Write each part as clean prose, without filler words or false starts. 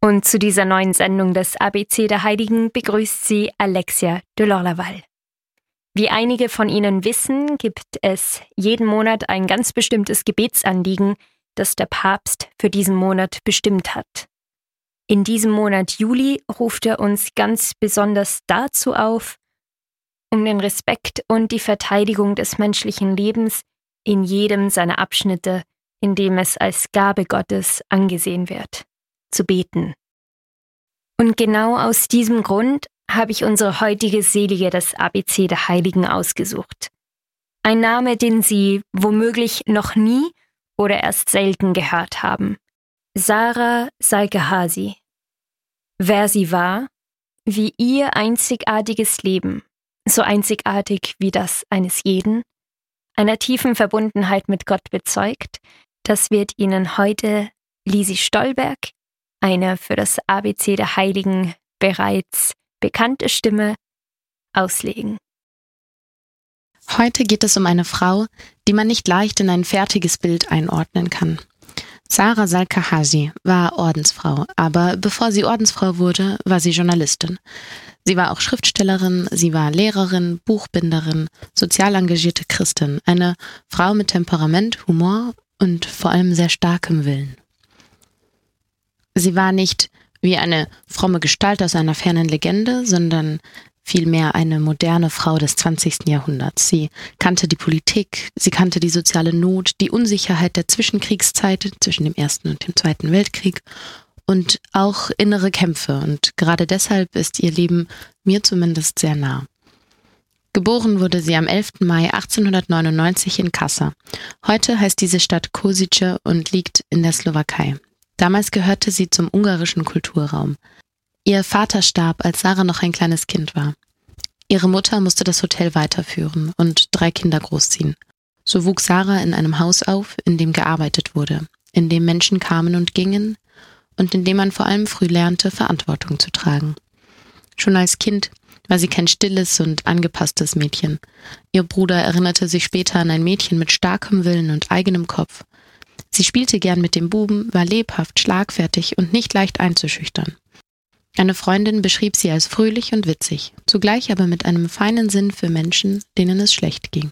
Und zu dieser neuen Sendung des ABC der Heiligen begrüßt sie Alexia de Lorlaval. Wie einige von Ihnen wissen, gibt es jeden Monat ein ganz bestimmtes Gebetsanliegen, das der Papst für diesen Monat bestimmt hat. In diesem Monat Juli ruft er uns ganz besonders dazu auf, um den Respekt und die Verteidigung des menschlichen Lebens in jedem seiner Abschnitte, in dem es als Gabe Gottes angesehen wird, zu beten. Und genau aus diesem Grund habe ich unsere heutige Selige des ABC der Heiligen ausgesucht. Ein Name, den Sie womöglich noch nie oder erst selten gehört haben. Sarah Salkehasi. Wer sie war, wie ihr einzigartiges Leben, so einzigartig wie das eines jeden, einer tiefen Verbundenheit mit Gott bezeugt, das wird Ihnen heute Lisi Stolberg, eine für das ABC der Heiligen bereits bekannte Stimme, auslegen. Heute geht es um eine Frau, die man nicht leicht in ein fertiges Bild einordnen kann. Sarah Salkehasi war Ordensfrau, aber bevor sie Ordensfrau wurde, war sie Journalistin. Sie war auch Schriftstellerin, sie war Lehrerin, Buchbinderin, sozial engagierte Christin, eine Frau mit Temperament, Humor und vor allem sehr starkem Willen. Sie war nicht wie eine fromme Gestalt aus einer fernen Legende, sondern vielmehr eine moderne Frau des 20. Jahrhunderts. Sie kannte die Politik, sie kannte die soziale Not, die Unsicherheit der Zwischenkriegszeit zwischen dem Ersten und dem Zweiten Weltkrieg und auch innere Kämpfe. Und gerade deshalb ist ihr Leben mir zumindest sehr nah. Geboren wurde sie am 11. Mai 1899 in Kassa. Heute heißt diese Stadt Košice und liegt in der Slowakei. Damals gehörte sie zum ungarischen Kulturraum. Ihr Vater starb, als Sarah noch ein kleines Kind war. Ihre Mutter musste das Hotel weiterführen und 3 Kinder großziehen. So wuchs Sarah in einem Haus auf, in dem gearbeitet wurde, in dem Menschen kamen und gingen und in dem man vor allem früh lernte, Verantwortung zu tragen. Schon als Kind war sie kein stilles und angepasstes Mädchen. Ihr Bruder erinnerte sich später an ein Mädchen mit starkem Willen und eigenem Kopf. Sie spielte gern mit dem Buben, war lebhaft, schlagfertig und nicht leicht einzuschüchtern. Eine Freundin beschrieb sie als fröhlich und witzig, zugleich aber mit einem feinen Sinn für Menschen, denen es schlecht ging.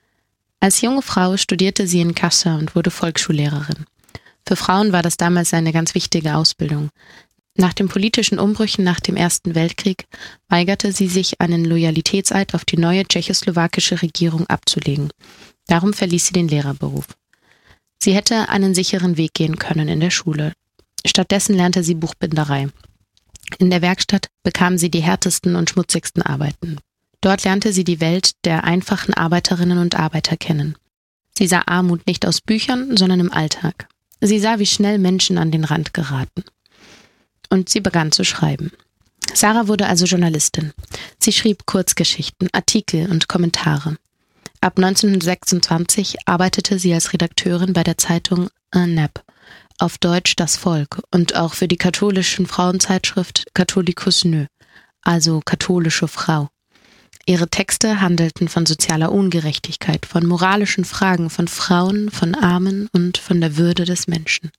Als junge Frau studierte sie in Kassa und wurde Volksschullehrerin. Für Frauen war das damals eine ganz wichtige Ausbildung. Nach den politischen Umbrüchen nach dem Ersten Weltkrieg weigerte sie sich, einen Loyalitätseid auf die neue tschechoslowakische Regierung abzulegen. Darum verließ sie den Lehrerberuf. Sie hätte einen sicheren Weg gehen können in der Schule. Stattdessen lernte sie Buchbinderei. In der Werkstatt bekam sie die härtesten und schmutzigsten Arbeiten. Dort lernte sie die Welt der einfachen Arbeiterinnen und Arbeiter kennen. Sie sah Armut nicht aus Büchern, sondern im Alltag. Sie sah, wie schnell Menschen an den Rand geraten. Und sie begann zu schreiben. Sarah wurde also Journalistin. Sie schrieb Kurzgeschichten, Artikel und Kommentare. Ab 1926 arbeitete sie als Redakteurin bei der Zeitung Un Nap, auf Deutsch Das Volk, und auch für die katholischen Frauenzeitschrift Catholicus Neu, also katholische Frau. Ihre Texte handelten von sozialer Ungerechtigkeit, von moralischen Fragen, von Frauen, von Armen und von der Würde des Menschen.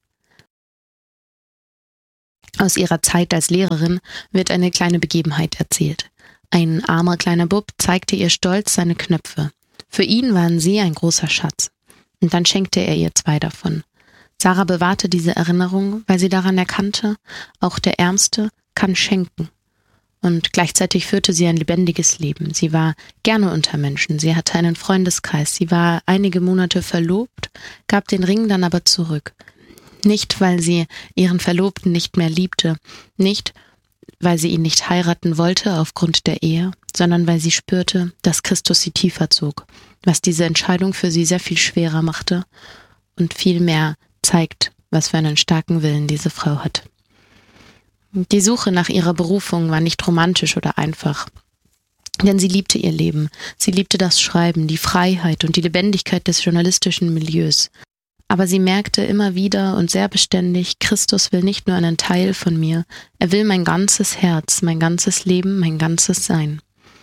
Aus ihrer Zeit als Lehrerin wird eine kleine Begebenheit erzählt. Ein armer kleiner Bub zeigte ihr stolz seine Knöpfe. Für ihn waren sie ein großer Schatz. Und dann schenkte er ihr 2 davon. Sarah bewahrte diese Erinnerung, weil sie daran erkannte, auch der Ärmste kann schenken. Und gleichzeitig führte sie ein lebendiges Leben. Sie war gerne unter Menschen, sie hatte einen Freundeskreis, sie war einige Monate verlobt, gab den Ring dann aber zurück. Nicht, weil sie ihren Verlobten nicht mehr liebte, nicht, weil sie ihn nicht heiraten wollte aufgrund der Ehe, sondern weil sie spürte, dass Christus sie tiefer zog, was diese Entscheidung für sie sehr viel schwerer machte und viel mehr zeigt, was für einen starken Willen diese Frau hat. Die Suche nach ihrer Berufung war nicht romantisch oder einfach, denn sie liebte ihr Leben, sie liebte das Schreiben, die Freiheit und die Lebendigkeit des journalistischen Milieus. Aber sie merkte immer wieder und sehr beständig, Christus will nicht nur einen Teil von mir, er will mein ganzes Herz, mein ganzes Leben, mein ganzes Sein.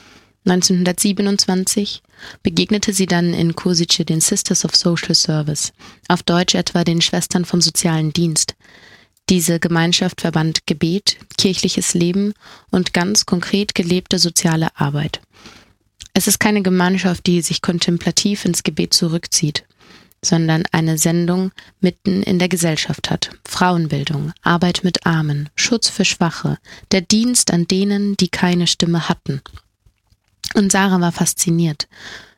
1927 begegnete sie dann in Košice den Sisters of Social Service, auf Deutsch etwa den Schwestern vom Sozialen Dienst. Diese Gemeinschaft verband Gebet, kirchliches Leben und ganz konkret gelebte soziale Arbeit. Es ist keine Gemeinschaft, die sich kontemplativ ins Gebet zurückzieht, sondern eine Sendung mitten in der Gesellschaft hat. Frauenbildung, Arbeit mit Armen, Schutz für Schwache, der Dienst an denen, die keine Stimme hatten. Und Sarah war fasziniert.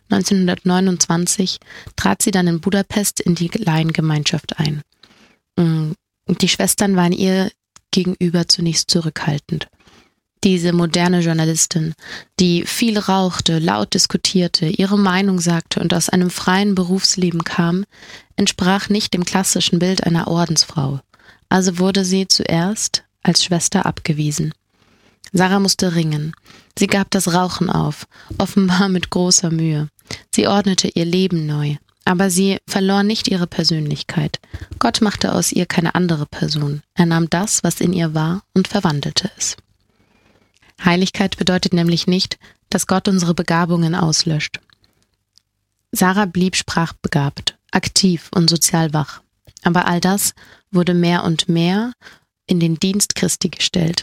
1929 trat sie dann in Budapest in die Laiengemeinschaft ein. Die Schwestern waren ihr gegenüber zunächst zurückhaltend. Diese moderne Journalistin, die viel rauchte, laut diskutierte, ihre Meinung sagte und aus einem freien Berufsleben kam, entsprach nicht dem klassischen Bild einer Ordensfrau. Also wurde sie zuerst als Schwester abgewiesen. Sarah musste ringen. Sie gab das Rauchen auf, offenbar mit großer Mühe. Sie ordnete ihr Leben neu. Aber sie verlor nicht ihre Persönlichkeit. Gott machte aus ihr keine andere Person. Er nahm das, was in ihr war, und verwandelte es. Heiligkeit bedeutet nämlich nicht, dass Gott unsere Begabungen auslöscht. Sarah blieb sprachbegabt, aktiv und sozial wach. Aber all das wurde mehr und mehr in den Dienst Christi gestellt.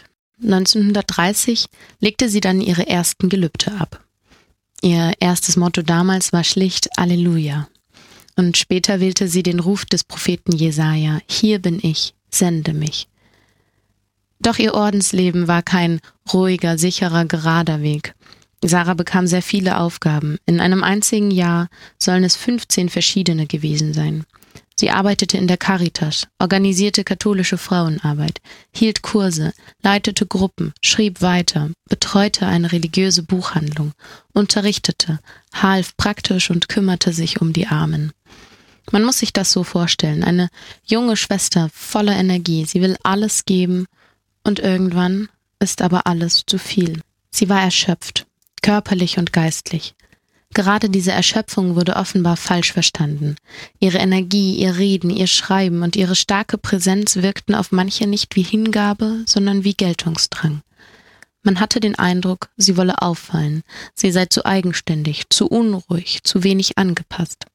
1930 legte sie dann ihre ersten Gelübde ab. Ihr erstes Motto damals war schlicht Alleluja. Und später wählte sie den Ruf des Propheten Jesaja: Hier bin ich, sende mich. Doch ihr Ordensleben war kein ruhiger, sicherer, gerader Weg. Sarah bekam sehr viele Aufgaben. In einem einzigen Jahr sollen es 15 verschiedene gewesen sein. Sie arbeitete in der Caritas, organisierte katholische Frauenarbeit, hielt Kurse, leitete Gruppen, schrieb weiter, betreute eine religiöse Buchhandlung, unterrichtete, half praktisch und kümmerte sich um die Armen. Man muss sich das so vorstellen, eine junge Schwester voller Energie, sie will alles geben und irgendwann ist aber alles zu viel. Sie war erschöpft, körperlich und geistlich. Gerade diese Erschöpfung wurde offenbar falsch verstanden. Ihre Energie, ihr Reden, ihr Schreiben und ihre starke Präsenz wirkten auf manche nicht wie Hingabe, sondern wie Geltungsdrang. Man hatte den Eindruck, sie wolle auffallen, sie sei zu eigenständig, zu unruhig, zu wenig angepasst.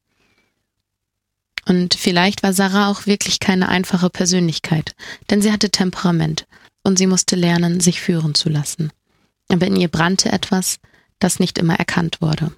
Und vielleicht war Sarah auch wirklich keine einfache Persönlichkeit, denn sie hatte Temperament und sie musste lernen, sich führen zu lassen. Aber in ihr brannte etwas, das nicht immer erkannt wurde.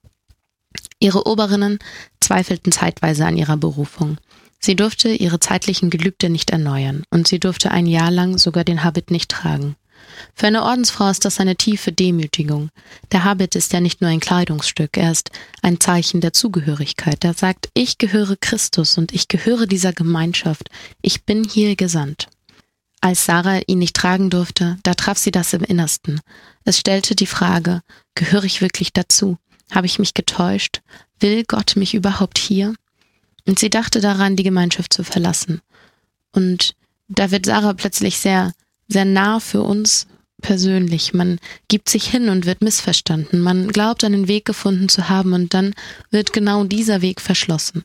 Ihre Oberinnen zweifelten zeitweise an ihrer Berufung. Sie durfte ihre zeitlichen Gelübde nicht erneuern und sie durfte ein Jahr lang sogar den Habit nicht tragen. Für eine Ordensfrau ist das eine tiefe Demütigung. Der Habit ist ja nicht nur ein Kleidungsstück, er ist ein Zeichen der Zugehörigkeit. Er sagt, ich gehöre Christus und ich gehöre dieser Gemeinschaft. Ich bin hier gesandt. Als Sarah ihn nicht tragen durfte, da traf sie das im Innersten. Es stellte die Frage, gehöre ich wirklich dazu? Habe ich mich getäuscht? Will Gott mich überhaupt hier? Und sie dachte daran, die Gemeinschaft zu verlassen. Und da wird Sarah plötzlich sehr, sehr nah für uns persönlich. Man gibt sich hin und wird missverstanden. Man glaubt, einen Weg gefunden zu haben und dann wird genau dieser Weg verschlossen.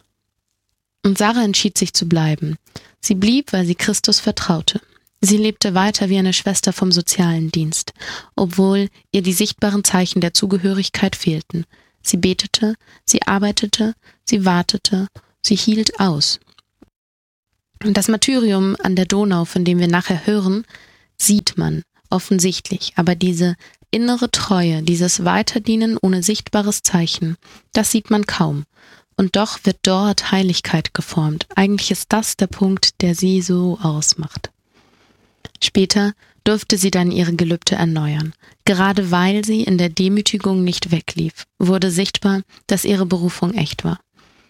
Und Sarah entschied sich zu bleiben. Sie blieb, weil sie Christus vertraute. Sie lebte weiter wie eine Schwester vom sozialen Dienst, obwohl ihr die sichtbaren Zeichen der Zugehörigkeit fehlten. Sie betete, sie arbeitete, sie wartete, sie hielt aus. Und das Martyrium an der Donau, von dem wir nachher hören, sieht man offensichtlich, aber diese innere Treue, dieses Weiterdienen ohne sichtbares Zeichen, das sieht man kaum. Und doch wird dort Heiligkeit geformt. Eigentlich ist das der Punkt, der sie so ausmacht. Später durfte sie dann ihre Gelübde erneuern. Gerade weil sie in der Demütigung nicht weglief, wurde sichtbar, dass ihre Berufung echt war.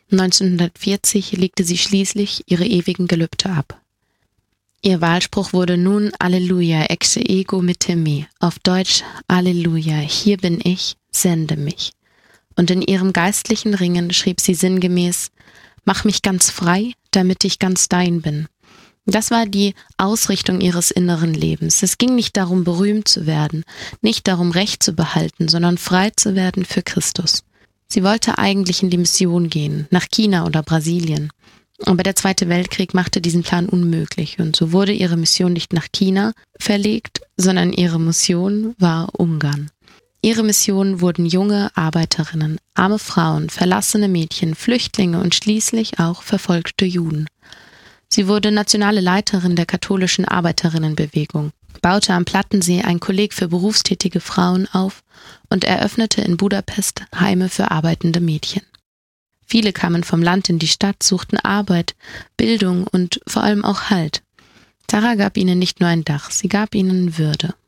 1940 legte sie schließlich ihre ewigen Gelübde ab. Ihr Wahlspruch wurde nun Alleluia, exe ego mitte me, auf Deutsch Alleluja, hier bin ich, sende mich. Und in ihrem geistlichen Ringen schrieb sie sinngemäß, mach mich ganz frei, damit ich ganz dein bin. Das war die Ausrichtung ihres inneren Lebens. Es ging nicht darum, berühmt zu werden, nicht darum, Recht zu behalten, sondern frei zu werden für Christus. Sie wollte eigentlich in die Mission gehen, nach China oder Brasilien. Aber der Zweite Weltkrieg machte diesen Plan unmöglich und so wurde ihre Mission nicht nach China verlegt, sondern ihre Mission war Ungarn. Ihre Mission wurden junge Arbeiterinnen, arme Frauen, verlassene Mädchen, Flüchtlinge und schließlich auch verfolgte Juden. Sie wurde nationale Leiterin der katholischen Arbeiterinnenbewegung, baute am Plattensee ein Kolleg für berufstätige Frauen auf und eröffnete in Budapest Heime für arbeitende Mädchen. Viele kamen vom Land in die Stadt, suchten Arbeit, Bildung und vor allem auch Halt. Sara gab ihnen nicht nur ein Dach, sie gab ihnen Würde.